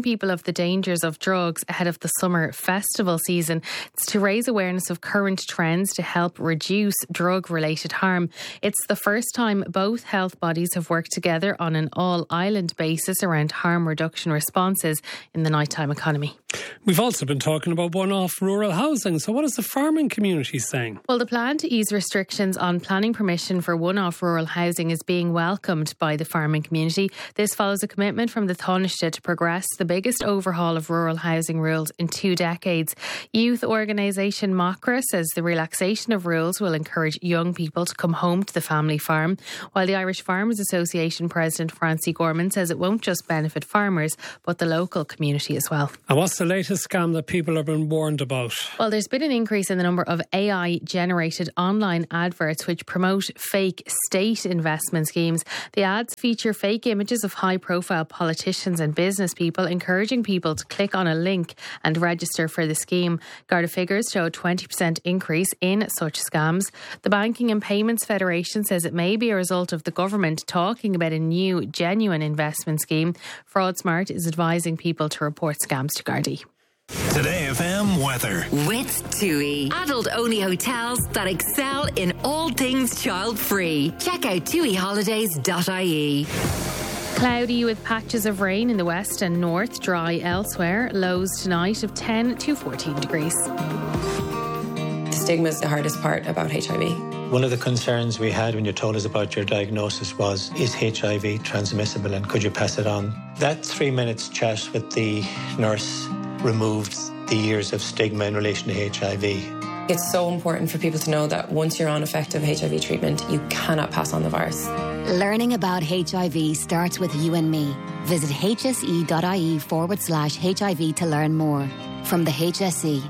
the dangers of drugs ahead of the summer festival season. It's to raise awareness of current trends to help reduce drug-related harm. It's the first time both health bodies have worked together on an all-island basis around harm reduction responses in the nighttime economy. We've also been talking about one-off rural housing. So what is the farming community saying? Well, the plan to ease restrictions on planning permission for one-off rural housing is being welcomed by the farming community. This follows a commitment from the Taoiseach to progress the biggest overhaul of rural housing rules in two decades. Youth organisation Macra says the relaxation of rules will encourage young people to come home to the family farm, while the Irish Farmers Association President Francie Gorman says it won't just benefit farmers but the local community as well. And what's the latest scam that people have been warned about? Well, there's been an increase in the number of A I-generated online adverts which promote fake state investment schemes. The ads feature fake images of high-profile politicians and business people, encouraging people to click on a link and register for the scheme. Garda figures show a twenty percent increase in such scams. The Banking and Payments Federation says it may be a result of the government talking about a new, genuine investment scheme. FraudSmart is advising people to report scams to Gardaí. Today F M weather. With TUI, adult-only hotels that excel in all things child-free. Check out tui holidays dot I E. Cloudy with patches of rain in the west and north, dry elsewhere. Lows tonight of ten to fourteen degrees. Stigma is the hardest part about H I V. One of the concerns we had when you told us about your diagnosis was, is H I V transmissible and could you pass it on? That three minutes chat with the nurse removed the years of stigma in relation to H I V. It's so important for people to know that once you're on effective H I V treatment, you cannot pass on the virus. Learning about H I V starts with you and me. Visit hse.ie forward slash HIV to learn more. From the H S E.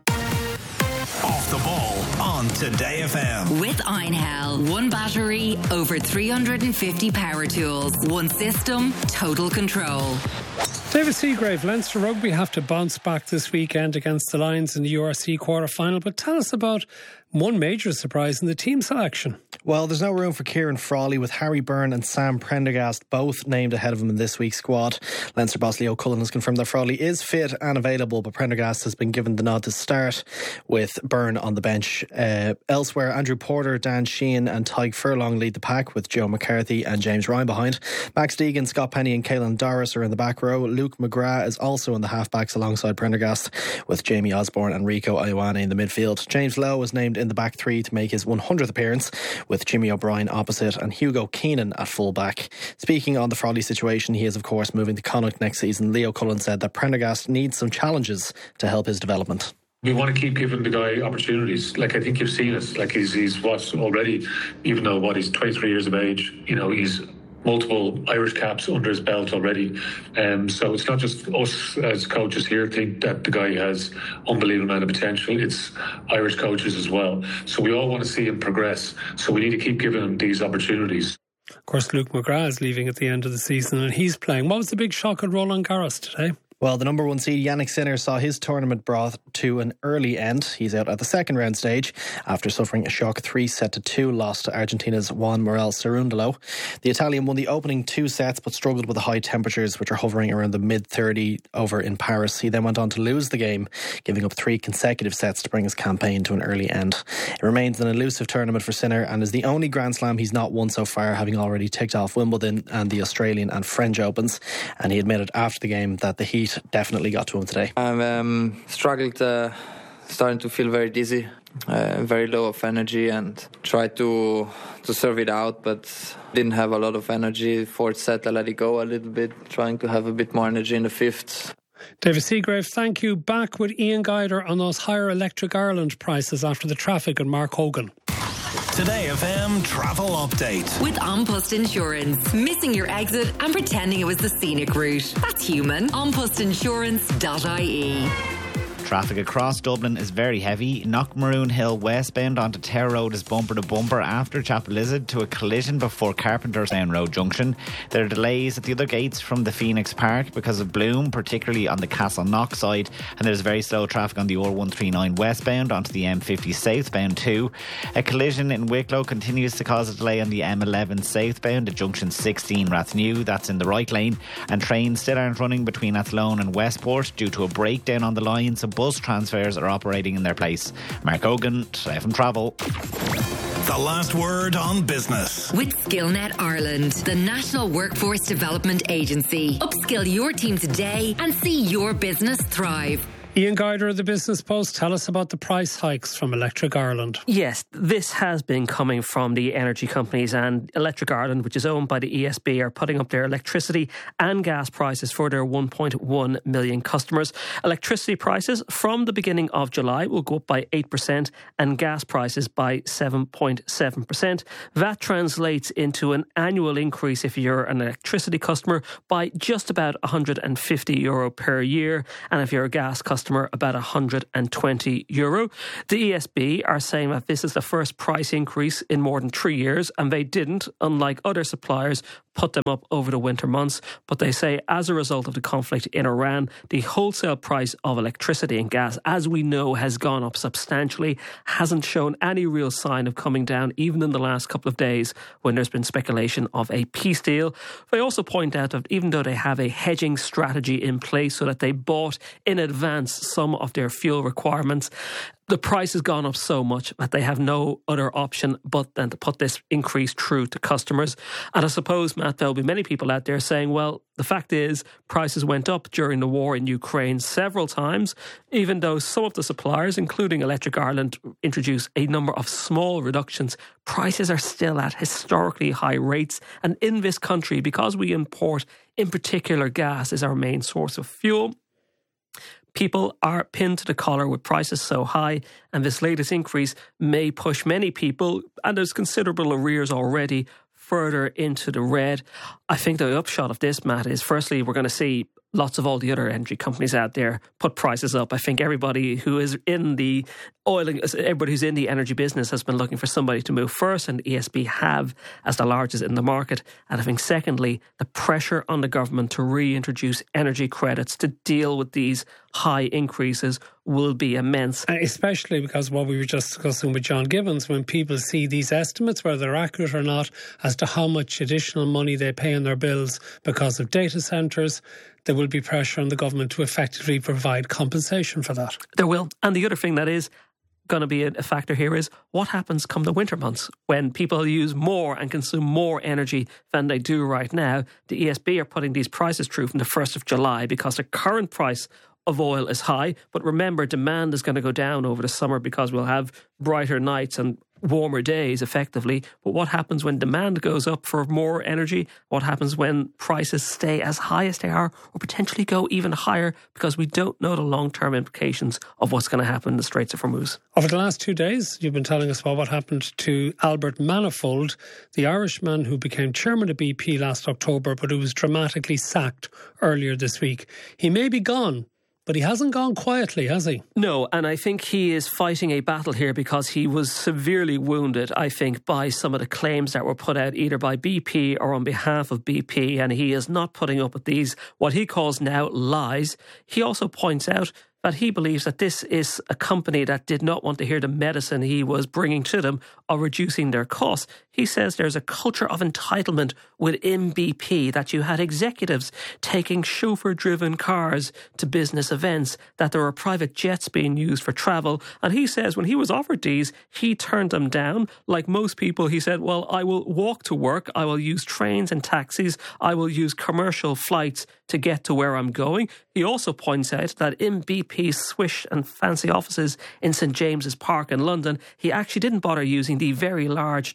Off the ball on Today F M. With Einhell. One battery, over three hundred fifty power tools. One system, total control. David Seagrave, Leinster Rugby have to bounce back this weekend against the Lions in the U R C quarter-final. But tell us about one major surprise in the team selection. Well, there's no room for Kieran Frawley, with Harry Byrne and Sam Prendergast both named ahead of him in this week's squad. Leinster boss Leo Cullen has confirmed that Frawley is fit and available, but Prendergast has been given the nod to start, with Byrne on the bench. Uh, elsewhere, Andrew Porter, Dan Sheehan and Tyke Furlong lead the pack, with Joe McCarthy and James Ryan behind. Max Deegan, Scott Penny and Caelan Doris are in the back row. Luke McGrath is also in the half-backs alongside Prendergast, with Jamie Osborne and Rico Ioane in the midfield. James Lowe was named in the back three to make his one hundredth appearance, with Jimmy O'Brien opposite and Hugo Keenan at full-back. Speaking on the Frawley situation, he is of course moving to Connacht next season. Leo Cullen said that Prendergast needs some challenges to help his development. We want to keep giving the guy opportunities. Like, I think you've seen it. Like, he's he's what already, even though what he's twenty-three years of age, you know, he's multiple Irish caps under his belt already. Um, so it's not just us as coaches here think that the guy has unbelievable amount of potential. It's Irish coaches as well. So we all want to see him progress. So we need to keep giving him these opportunities. Of course, Luke McGrath is leaving at the end of the season and he's playing. What was the big shock at Roland Garros today? Well, the number one seed Yannick Sinner saw his tournament brought to an early end. He's out at the second round stage after suffering a shock three set to two loss to Argentina's Juan Morel Cerundolo. The Italian won the opening two sets but struggled with the high temperatures, which are hovering around the mid thirty over in Paris. He then went on to lose the game, giving up three consecutive sets to bring his campaign to an early end. It remains an elusive tournament for Sinner and is the only Grand Slam he's not won so far, having already ticked off Wimbledon and the Australian and French Opens. And he admitted after the game that the heat definitely got to him today. I've um, struggled, uh, starting to feel very dizzy, uh, very low of energy, and tried to to serve it out, but didn't have a lot of energy. Fourth set, I let it go a little bit, trying to have a bit more energy in the fifth. David Seagrave, thank you. Back with Ian Guider on those higher Electric Ireland prices after the traffic and Mark Hogan. Today F M travel update. With An Post Insurance. Missing your exit and pretending it was the scenic route. That's human. an post insurance dot I E. Traffic across Dublin is very heavy. Knockmaroon Hill westbound onto Tower Road is bumper to bumper after Chapelizod to a collision before Carpenterstown Road junction. There are delays at the other gates from the Phoenix Park because of Bloom, particularly on the Castleknock side, and there's very slow traffic on the R one thirty-nine westbound onto the M fifty southbound too. A collision in Wicklow continues to cause a delay on the M eleven southbound at junction sixteen Rathnew, that's in the right lane, and trains still aren't running between Athlone and Westport due to a breakdown on the line, so bus transfers are operating in their place. Mark Hogan, F M Travel. The last word on business. With SkillNet Ireland, the National Workforce Development Agency. Upskill your team today and see your business thrive. Ian Guider of the Business Post, tell us about the price hikes from Electric Ireland. Yes, this has been coming from the energy companies, and Electric Ireland, which is owned by the E S B, are putting up their electricity and gas prices for their one point one million customers. Electricity prices from the beginning of July will go up by eight percent and gas prices by seven point seven percent. That translates into an annual increase if you're an electricity customer by just about one hundred fifty euro per year, and if you're a gas customer, about one hundred twenty euro. The E S B are saying that this is the first price increase in more than three years, and they didn't, unlike other suppliers, put them up over the winter months. But they say as a result of the conflict in Iran, the wholesale price of electricity and gas, as we know, has gone up substantially, hasn't shown any real sign of coming down, even in the last couple of days when there's been speculation of a peace deal. They also point out that even though they have a hedging strategy in place so that they bought in advance some of their fuel requirements, the price has gone up so much that they have no other option but than to put this increase through to customers. And I suppose, Matt, there'll be many people out there saying, well, the fact is prices went up during the war in Ukraine several times, even though some of the suppliers, including Electric Ireland, introduced a number of small reductions. Prices are still at historically high rates. And in this country, because we import, in particular, gas is our main source of fuel, people are pinned to the collar with prices so high, and this latest increase may push many people, and there's considerable arrears already, further into the red. I think the upshot of this, Matt, is firstly we're going to see lots of all the other energy companies out there put prices up. I think everybody who is in the oil, everybody who's in the energy business has been looking for somebody to move first, and E S B have as the largest in the market. And I think secondly, the pressure on the government to reintroduce energy credits to deal with these high increases will be immense. Especially because what we were just discussing with John Gibbons, when people see these estimates, whether they're accurate or not, as to how much additional money they pay on their bills because of data centres, there will be pressure on the government to effectively provide compensation for that. There will. And the other thing that is going to be a factor here is what happens come the winter months when people use more and consume more energy than they do right now. The E S B are putting these prices through from the first of July because the current price of oil is high. But remember, demand is going to go down over the summer because we'll have brighter nights and warmer days effectively. But what happens when demand goes up for more energy? What happens when prices stay as high as they are or potentially go even higher, because we don't know the long-term implications of what's going to happen in the Straits of Hormuz. Over the last two days, you've been telling us about what happened to Albert Manifold, the Irishman who became chairman of B P last October, but who was dramatically sacked earlier this week. He may be gone, but he hasn't gone quietly, has he? No, and I think he is fighting a battle here because he was severely wounded, I think, by some of the claims that were put out either by B P or on behalf of B P, and he is not putting up with these, what he calls now, lies. He also points out that he believes that this is a company that did not want to hear the medicine he was bringing to them of reducing their costs. He says there's a culture of entitlement within B P, that you had executives taking chauffeur-driven cars to business events, that there were private jets being used for travel. And he says when he was offered these, he turned them down. Like most people, he said, well, I will walk to work, I will use trains and taxis, I will use commercial flights to get to where I'm going. He also points out that in B P's swish and fancy offices in St James's Park in London, he actually didn't bother using the very large chairman's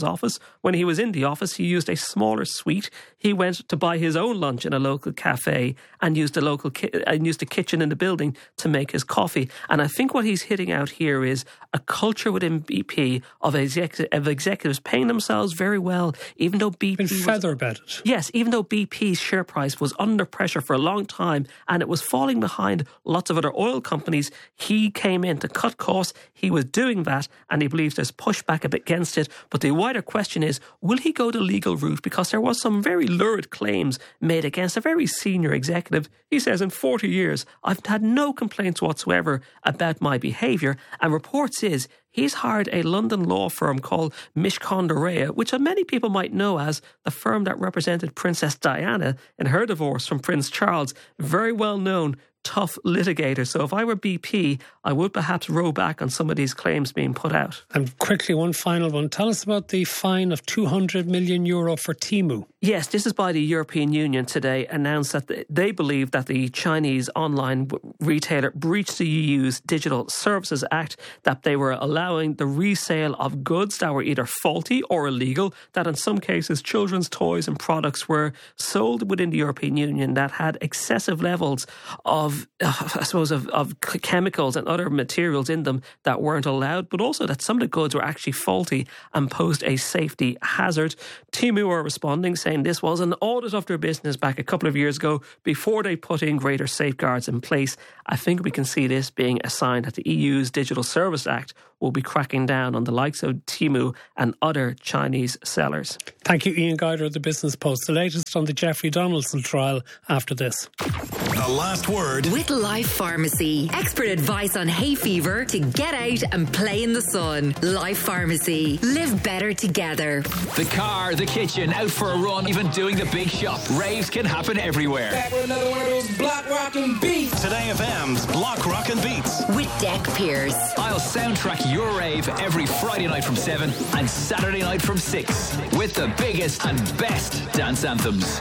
office. When he was in the office, he used a smaller suite. He went to buy his own lunch in a local cafe and used a local ki- and used a kitchen in the building to make his coffee. And I think what he's hitting out here is a culture within B P of, exec- of executives paying themselves very well, even though B P been feather bedded. Yes, even though B P's share price was under pressure for a long time and it was falling behind lots of other oil companies, he came in to cut costs. He was doing that, and he believes there's pushback against it. But the wider question is, will he go the legal route? Because there was some very lurid claims made against a very senior executive. He says, in forty years, I've had no complaints whatsoever about my behaviour. And reports is he's hired a London law firm called Mishcon de Rea, which many people might know as the firm that represented Princess Diana in her divorce from Prince Charles. Very well known, tough litigator. So if I were B P, I would perhaps row back on some of these claims being put out. And quickly, one final one. Tell us about the fine of two hundred million euro for Temu. Yes, this is by the European Union today, announced that they believe that the Chinese online retailer breached the E U's Digital Services Act, that they were allowing the resale of goods that were either faulty or illegal, that in some cases children's toys and products were sold within the European Union that had excessive levels of, uh, I suppose, of, of chemicals and other materials in them that weren't allowed, but also that some of the goods were actually faulty and posed a safety hazard. Temu are responding, saying this was an audit of their business back a couple of years ago before they put in greater safeguards in place. I think we can see this being a sign that the E U's Digital Service Act will be cracking down on the likes of Temu and other Chinese sellers. Thank you, Ian Guider of the Business Post. The latest on the Jeffrey Donaldson trial after this. The last word with Life Pharmacy. Expert advice on hay fever to get out and play in the sun. Life Pharmacy. Live better together. The car, the kitchen, out for a run, even doing the big shop. Raves can happen everywhere. Back with another one of those block rockin' beats. Today F M's Block Rockin' Beats. With Deck Pierce. I'll soundtrack your rave every Friday night from seven and Saturday night from six with the biggest and best dance anthems.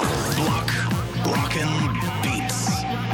Block Rockin' Beats.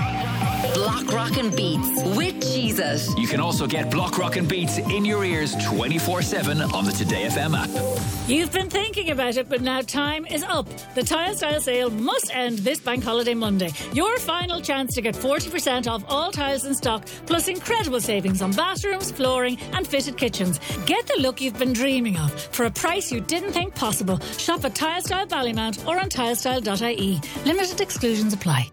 Block Rockin' Beats with Cheez-It. You can also get Block Rockin' Beats in your ears twenty-four seven on the Today F M app. You've been thinking about it, but now time is up. The Tile Style sale must end this Bank Holiday Monday. Your final chance to get forty percent off all tiles in stock, plus incredible savings on bathrooms, flooring and fitted kitchens. Get the look you've been dreaming of for a price you didn't think possible. Shop at Tile Style Ballymount or on tilestyle dot I E. Limited exclusions apply.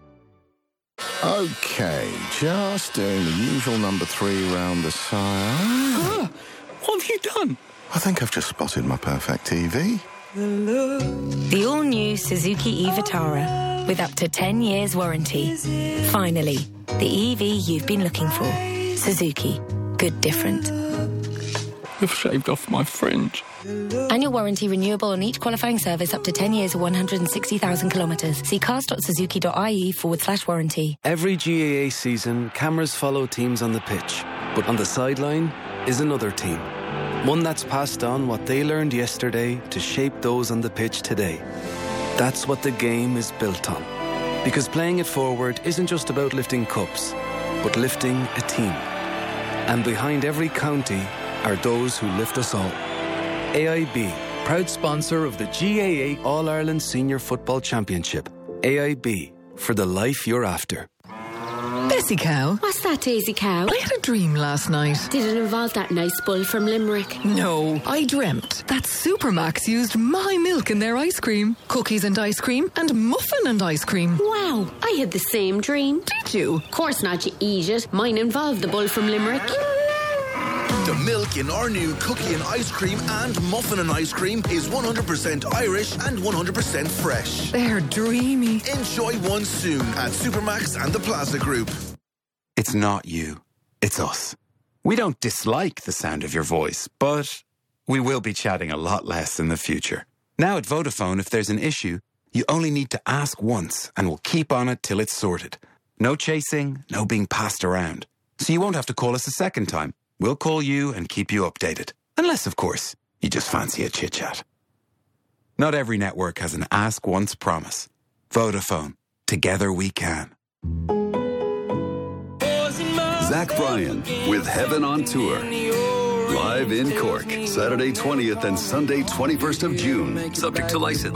OK, just doing the usual number three round the side. Ah, what have you done? I think I've just spotted my perfect T V. The all-new Suzuki e-Vitara with up to ten years warranty. Finally, the E V you've been looking for. Suzuki. Good different. You've shaved off my fringe. Annual warranty renewable on each qualifying service up to ten years or one hundred sixty thousand kilometres. See cars dot suzuki dot I E forward slash warranty. Every G A A season, cameras follow teams on the pitch. But on the sideline is another team. One that's passed on what they learned yesterday to shape those on the pitch today. That's what the game is built on. Because playing it forward isn't just about lifting cups, but lifting a team. And behind every county are those who lift us all. A I B, proud sponsor of the G A A All-Ireland Senior Football Championship. A I B, for the life you're after. Bessie Cow. What's that, Daisy Cow? I had a dream last night. Did it involve that nice bull from Limerick? No, I dreamt that Supermax used my milk in their ice cream. Cookies and ice cream and muffin and ice cream. Wow, I had the same dream. Did you? Of course not, you eat it. Mine involved the bull from Limerick. The milk in our new cookie and ice cream and muffin and ice cream is one hundred percent Irish and one hundred percent fresh. They're dreamy. Enjoy one soon at Supermax and the Plaza Group. It's not you. It's us. We don't dislike the sound of your voice, but we will be chatting a lot less in the future. Now at Vodafone, if there's an issue, you only need to ask once and we'll keep on it till it's sorted. No chasing, no being passed around. So you won't have to call us a second time. We'll call you and keep you updated. Unless, of course, you just fancy a chit-chat. Not every network has an ask once promise. Vodafone. Together we can. Zach Bryan with Heaven on Tour. Live in Cork, Saturday twentieth and Sunday twenty-first of June. Subject to license.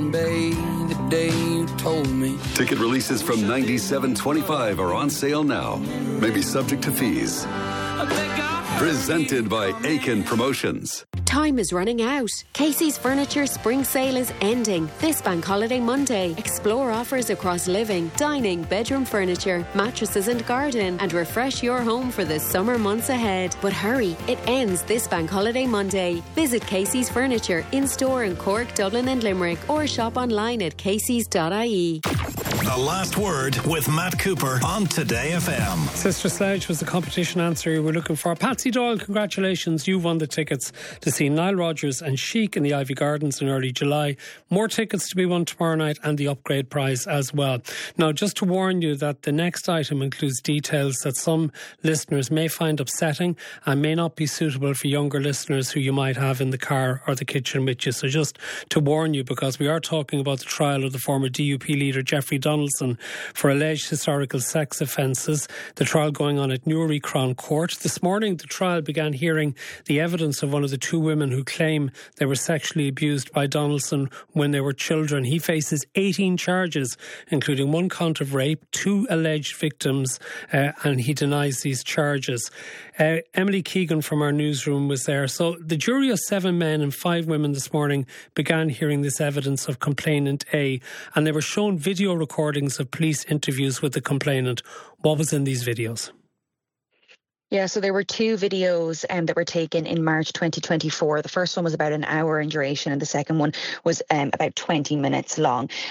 Ticket releases from ninety-seven twenty-five are on sale now. May be subject to fees. Presented by Aiken Promotions. Time is running out. Casey's Furniture Spring Sale is ending this Bank Holiday Monday. Explore offers across living, dining, bedroom furniture, mattresses and garden, and refresh your home for the summer months ahead. But hurry, it ends this Bank Holiday Monday. Visit Casey's Furniture in store in Cork, Dublin and Limerick, or shop online at caseys dot I E. The Last Word with Matt Cooper on Today F M. Sister Sledge was the competition answer you were looking for. Patsy Doyle, congratulations. You won the tickets to see Nile Rodgers and Chic in the Ivy Gardens in early July. More tickets to be won tomorrow night and the upgrade prize as well. Now, just to warn you that the next item includes details that some listeners may find upsetting and may not be suitable for younger listeners who you might have in the car or the kitchen with you. So just to warn you, because we are talking about the trial of the former D U P leader Jeffrey Donaldson for alleged historical sex offences. The trial going on at Newry Crown Court. This morning, the trial began hearing the evidence of one of the two women who claim they were sexually abused by Donaldson when they were children. He faces eighteen charges, including one count of rape, two alleged victims, uh, and he denies these charges. Uh, Emily Keegan from our newsroom was there. So the jury of seven men and five women this morning began hearing this evidence of complainant A, and they were shown video recordings of police interviews with the complainant. What was in these videos? Yeah, so there were two videos um, that were taken in March twenty twenty-four. The first one was about an hour in duration and the second one was um, about twenty minutes long.